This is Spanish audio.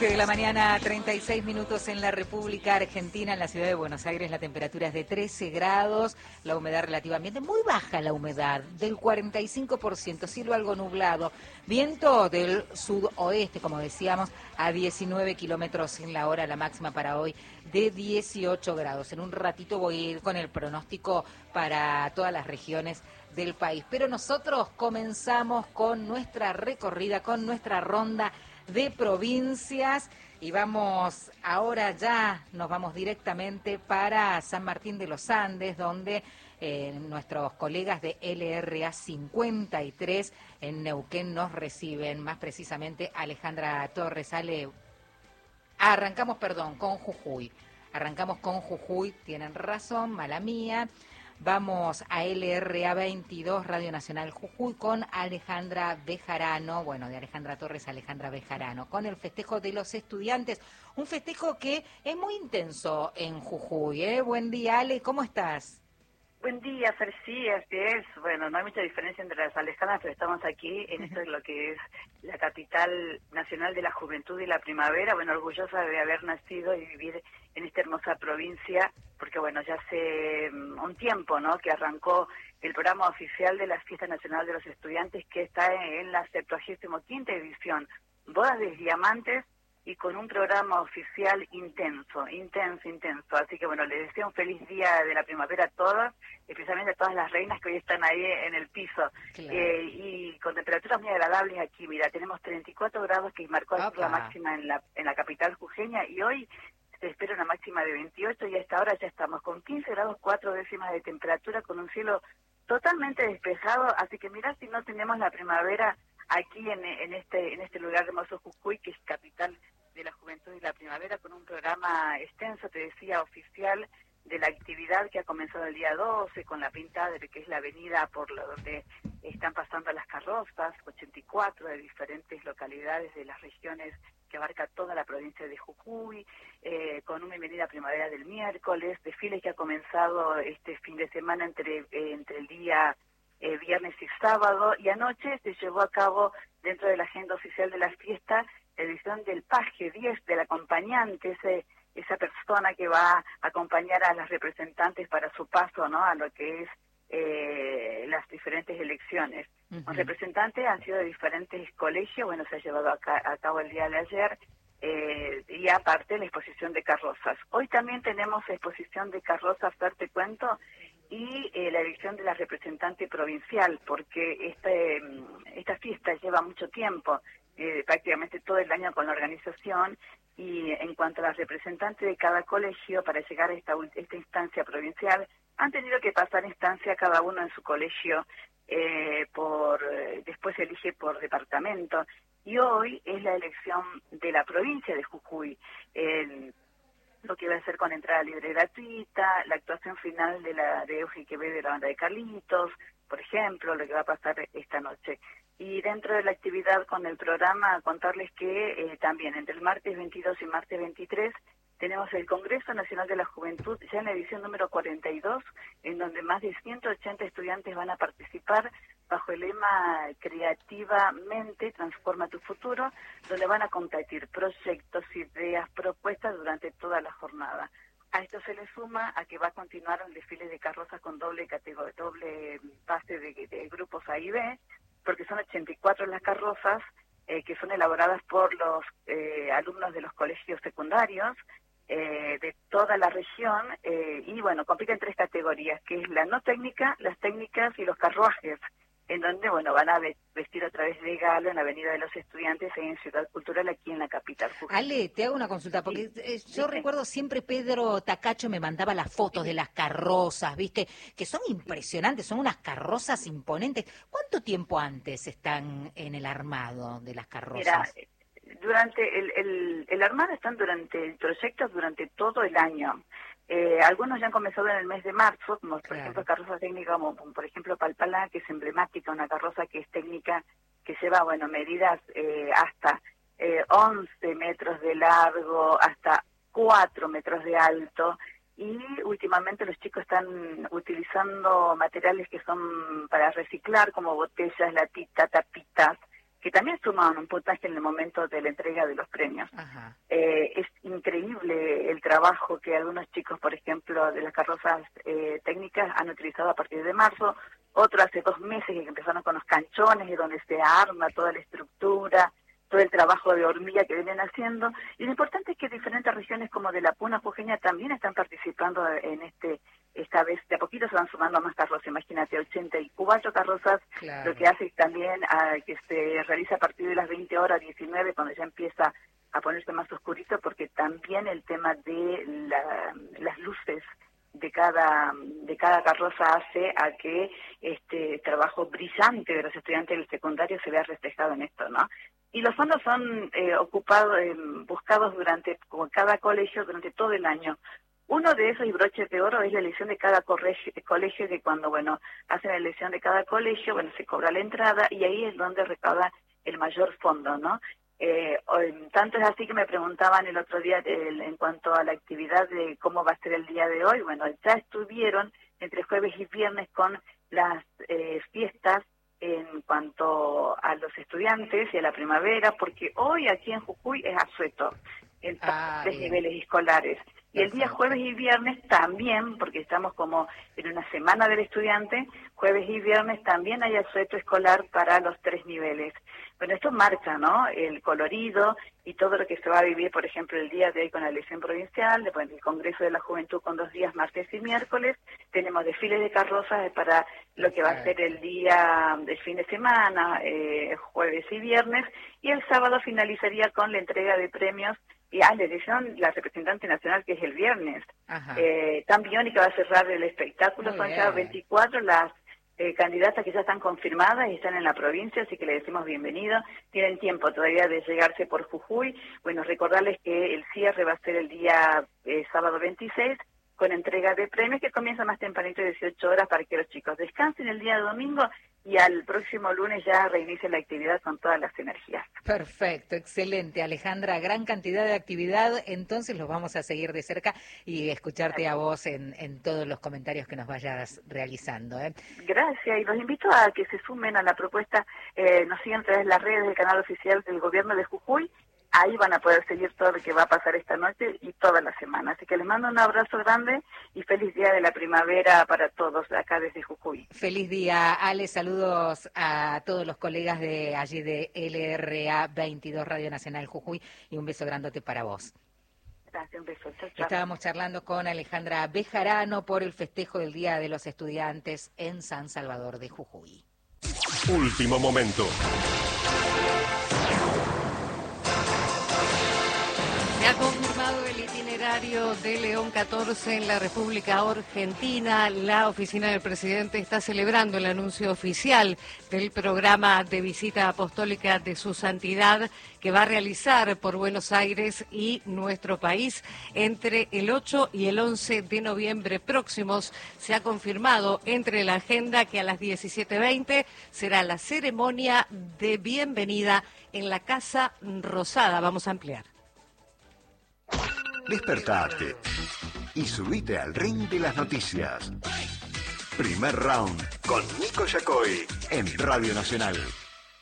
7 de la mañana, 36 minutos en la República Argentina, en la ciudad de Buenos Aires la temperatura es de 13 grados, la humedad relativamente muy baja, la humedad del 45%, cielo algo nublado, viento del sudoeste, como decíamos, a 19 kilómetros en la hora, la máxima para hoy de 18 grados. En un ratito voy a ir con el pronóstico para todas las regiones del país, pero nosotros comenzamos con nuestra recorrida, con nuestra ronda de provincias y vamos ahora nos vamos directamente para San Martín de los Andes, donde nuestros colegas de LRA 53 en Neuquén nos reciben, más precisamente Alejandra Torres. Arrancamos con Jujuy, tienen razón, mala mía. Vamos a LRA 22, Radio Nacional Jujuy, con Alejandra Bejarano, de Alejandra Torres a Alejandra Bejarano, con el festejo de los estudiantes, un festejo que es muy intenso en Jujuy, Buen día, Ale, ¿cómo estás? Buen día, Fer, sí, así es. Bueno, no hay mucha diferencia entre las Alejandras, pero estamos aquí en esto de lo que es la capital nacional de la juventud y la primavera. Bueno, orgullosa de haber nacido y vivir en esta hermosa provincia, porque ya hace un tiempo, ¿no?, que arrancó el programa oficial de la Fiesta Nacional de los Estudiantes, que está en la 75ª edición, Bodas de Diamantes, y con un programa oficial intenso. Así que les deseo un feliz día de la primavera a todas, especialmente a todas las reinas que hoy están ahí en el piso. Claro. Y con temperaturas muy agradables aquí. Mira, tenemos 34 grados que marcó la máxima en la capital jujeña, y hoy se espera una máxima de 28, y a esta hora ya estamos con 15 grados 4 décimas de temperatura, con un cielo totalmente despejado. Así que mira, si no tenemos la primavera aquí en este lugar hermoso, Jujuy, que es capital de la juventud y la primavera, con un programa extenso, te decía, oficial, de la actividad que ha comenzado el día 12, con la pintada de lo que es la avenida por donde están pasando las carrozas, 84 de diferentes localidades de las regiones que abarca toda la provincia de Jujuy, con una bienvenida primavera del miércoles, desfiles que ha comenzado este fin de semana entre el día viernes y sábado, y anoche se llevó a cabo, dentro de la agenda oficial de la fiesta, la edición del paje 10, del acompañante, esa persona que va a acompañar a las representantes para su paso, ¿no?, a lo que es las diferentes elecciones. Uh-huh. Los representantes han sido de diferentes colegios, se ha llevado a cabo el día de ayer, y aparte la exposición de carrozas. Hoy también tenemos exposición de carrozas, te cuento, y la elección de la representante provincial, porque esta fiesta lleva mucho tiempo, prácticamente todo el año con la organización, y en cuanto a las representantes de cada colegio, para llegar a esta instancia provincial, han tenido que pasar instancia cada uno en su colegio, después se elige por departamento, y hoy es la elección de la provincia de Jujuy, lo que va a ser con entrada libre y gratuita, la actuación final de Eugenio Quevedo de la banda de Carlitos, por ejemplo, lo que va a pasar esta noche. Y dentro de la actividad con el programa, contarles que también entre el martes 22 y martes 23 tenemos el Congreso Nacional de la Juventud, ya en la edición número 42, en donde más de 180 estudiantes van a participar bajo el lema Creativamente transforma tu futuro, donde van a compartir proyectos, ideas, propuestas durante toda la jornada. A esto se le suma a que va a continuar el desfile de carrozas con doble pase de grupos A y B, porque son 84 las carrozas que son elaboradas por los alumnos de los colegios secundarios de toda la región, y compiten 3 categorías, que es la no técnica, las técnicas y los carruajes, en donde van a vestir otra vez de gala en la Avenida de los Estudiantes en Ciudad Cultural, aquí en la capital. Ale, te hago una consulta, porque yo recuerdo siempre Pedro Tacacho me mandaba las fotos de las carrozas, ¿viste? Que son impresionantes, son unas carrozas imponentes. ¿Cuánto tiempo antes están en el armado de las carrozas? Mira, durante el armado están durante el proyecto, durante todo el año. Algunos ya han comenzado en el mes de marzo, como por ejemplo carroza técnica, como por ejemplo Palpalá, que es emblemática, una carroza que es técnica, que lleva medidas hasta 11 metros de largo, hasta 4 metros de alto, y últimamente los chicos están utilizando materiales que son para reciclar, como botellas, latitas, tapitas, que también suman un puntaje en el momento de la entrega de los premios. Es increíble el trabajo que algunos chicos, por ejemplo, de las carrozas técnicas han utilizado a partir de marzo, otros hace 2 meses que empezaron con los canchones y donde se arma toda la estructura, todo el trabajo de hormiga que vienen haciendo. Y lo importante es que diferentes regiones como de la Puna Jujeña también están participando en esta vez. De a poquito se van sumando más carrozas, imagínate, 84 carrozas, claro. Lo que hace también que se realiza a partir de las 20 horas, 19, cuando ya empieza a ponerse más oscurito, porque también el tema de las luces de cada carroza hace a que este trabajo brillante de los estudiantes del secundario se vea reflejado en esto, ¿no? Y los fondos son buscados con cada colegio durante todo el año. Uno de esos broches de oro es la elección de cada colegio, que cuando, hacen la elección de cada colegio, se cobra la entrada y ahí es donde recauda el mayor fondo, ¿no? Tanto es así que me preguntaban el otro día en cuanto a la actividad de cómo va a ser el día de hoy. Ya estuvieron entre jueves y viernes con las fiestas en cuanto a los estudiantes y a la primavera, porque hoy aquí en Jujuy es asueto en 3 niveles escolares. Y el día jueves y viernes también, porque estamos como en una semana del estudiante, jueves y viernes también hay asueto escolar para los 3 niveles. Esto marca, ¿no?, el colorido y todo lo que se va a vivir, por ejemplo, el día de hoy con la elección provincial, después el Congreso de la Juventud con 2 días, martes y miércoles. Tenemos desfiles de carrozas para lo que va a ser el día del fin de semana, jueves y viernes, y el sábado finalizaría con la entrega de premios y la elección, la representante nacional, que es el viernes. También, y que va a cerrar el espectáculo. Son ya 24 las candidatas que ya están confirmadas y están en la provincia, así que le decimos bienvenido. Tienen tiempo todavía de llegarse por Jujuy. Recordarles que el cierre va a ser el día sábado 26, con entrega de premios que comienza más tempranito, 18 horas, para que los chicos descansen el día de domingo y al próximo lunes ya reinicien la actividad con todas las energías. Perfecto, excelente, Alejandra, gran cantidad de actividad, entonces los vamos a seguir de cerca y escucharte a vos en todos los comentarios que nos vayas realizando. Gracias, y los invito a que se sumen a la propuesta, nos siguen a través de las redes del canal oficial del gobierno de Jujuy. Ahí van a poder seguir todo lo que va a pasar esta noche y toda la semana. Así que les mando un abrazo grande y feliz día de la primavera para todos acá desde Jujuy. Feliz día, Ale. Saludos a todos los colegas de allí de LRA 22 Radio Nacional Jujuy y un beso grandote para vos. Gracias, un beso. Chau, chau. Estábamos charlando con Alejandra Bejarano por el festejo del Día de los Estudiantes en San Salvador de Jujuy. Último momento. Se ha confirmado el itinerario de León 14 en la República Argentina. La oficina del presidente está celebrando el anuncio oficial del programa de visita apostólica de su santidad que va a realizar por Buenos Aires y nuestro país entre el 8 y el 11 de noviembre próximos. Se ha confirmado entre la agenda que a las 17:20 será la ceremonia de bienvenida en la Casa Rosada. Vamos a ampliar. Despertate y subite al ring de las noticias. Primer round con Nico Yacoy en Radio Nacional.